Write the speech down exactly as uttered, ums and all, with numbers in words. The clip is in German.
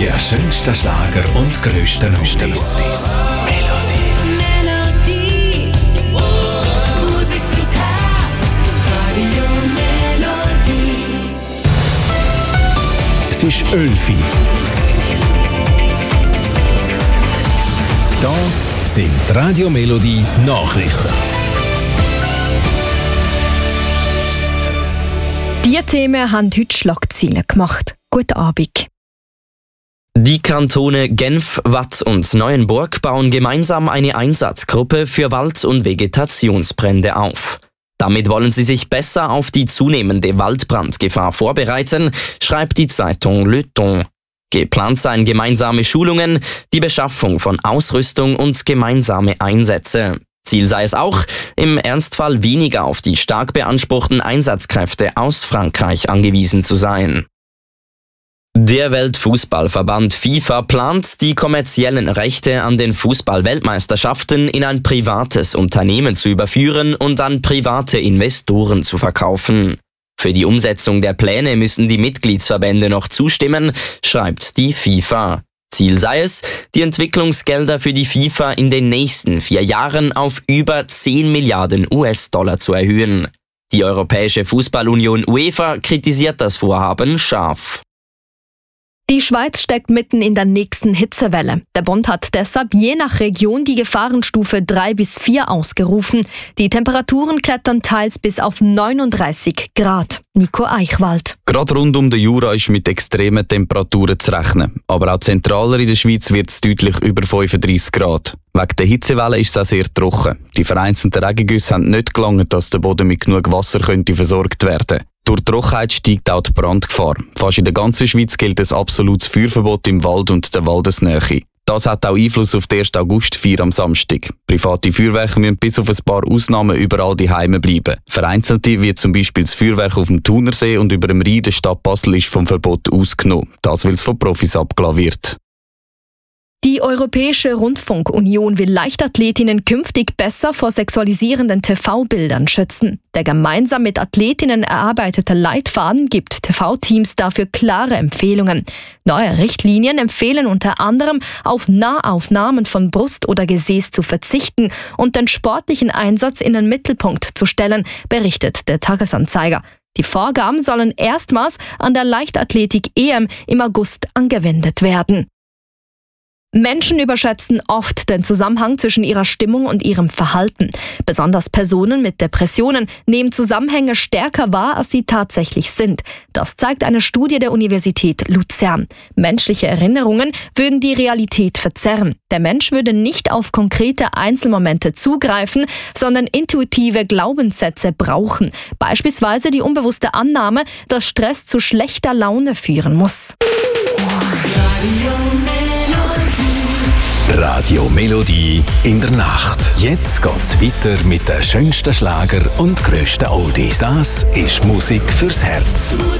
Die schönsten Schlager und grössten Hits. Melodie. Melodie. Musik fürs Herz. Radio Melodie. Es ist Elfi. Da sind die Radio Melodie Nachrichten. Diese Themen haben heute Schlagzeilen gemacht. Guten Abend. Die Kantone Genf, Waadt und Neuenburg bauen gemeinsam eine Einsatzgruppe für Wald- und Vegetationsbrände auf. Damit wollen sie sich besser auf die zunehmende Waldbrandgefahr vorbereiten, schreibt die Zeitung Le Temps. Geplant seien gemeinsame Schulungen, die Beschaffung von Ausrüstung und gemeinsame Einsätze. Ziel sei es auch, im Ernstfall weniger auf die stark beanspruchten Einsatzkräfte aus Frankreich angewiesen zu sein. Der Weltfußballverband FIFA plant, die kommerziellen Rechte an den Fußball-Weltmeisterschaften in ein privates Unternehmen zu überführen und an private Investoren zu verkaufen. Für die Umsetzung der Pläne müssen die Mitgliedsverbände noch zustimmen, schreibt die FIFA. Ziel sei es, die Entwicklungsgelder für die FIFA in den nächsten vier Jahren auf über zehn Milliarden U S-Dollar zu erhöhen. Die Europäische Fußballunion UEFA kritisiert das Vorhaben scharf. Die Schweiz steckt mitten in der nächsten Hitzewelle. Der Bund hat deshalb je nach Region die Gefahrenstufe drei bis vier ausgerufen. Die Temperaturen klettern teils bis auf neununddreißig Grad. Nico Eichwald. Gerade rund um den Jura ist mit extremen Temperaturen zu rechnen. Aber auch zentraler in der Schweiz wird es deutlich über fünfunddreißig Grad. Wegen der Hitzewelle ist es auch sehr trocken. Die vereinzelten Regengüsse haben nicht gelangt, dass der Boden mit genug Wasser könnte versorgt werden. Durch die Trockenheit steigt auch die Brandgefahr. Fast in der ganzen Schweiz gilt ein absolutes Feuerverbot im Wald und der Waldesnähe. Das hat auch Einfluss auf die erste Augustfeier am Samstag. Private Feuerwerke müssen bis auf ein paar Ausnahmen überall daheim bleiben. Vereinzelte, wie zum Beispiel das Feuerwerk auf dem Thunersee und über dem Rhein der Stadt Basel, ist vom Verbot ausgenommen. Das, weil es von Profis abgelassen wird. Die Europäische Rundfunkunion will Leichtathletinnen künftig besser vor sexualisierenden T V-Bildern schützen. Der gemeinsam mit Athletinnen erarbeitete Leitfaden gibt T V-Teams dafür klare Empfehlungen. Neue Richtlinien empfehlen unter anderem, auf Nahaufnahmen von Brust oder Gesäß zu verzichten und den sportlichen Einsatz in den Mittelpunkt zu stellen, berichtet der Tagesanzeiger. Die Vorgaben sollen erstmals an der Leichtathletik-E M im August angewendet werden. Menschen überschätzen oft den Zusammenhang zwischen ihrer Stimmung und ihrem Verhalten. Besonders Personen mit Depressionen nehmen Zusammenhänge stärker wahr, als sie tatsächlich sind. Das zeigt eine Studie der Universität Luzern. Menschliche Erinnerungen würden die Realität verzerren. Der Mensch würde nicht auf konkrete Einzelmomente zugreifen, sondern intuitive Glaubenssätze brauchen. Beispielsweise die unbewusste Annahme, dass Stress zu schlechter Laune führen muss. Radio Melodie in der Nacht. Jetzt geht's weiter mit den schönsten Schlager und grössten Oldies. Das ist Musik fürs Herz.